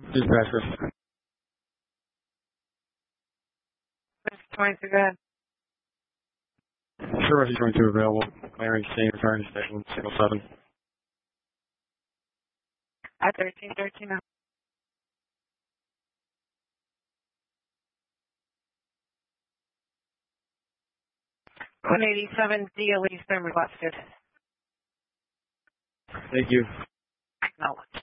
Dispatcher. Mr. 22, go ahead. Sure, he's 22 available. Clearing scene, return to station 607. At 1313 now. 187 DLE's been requested. Thank you. Acknowledged.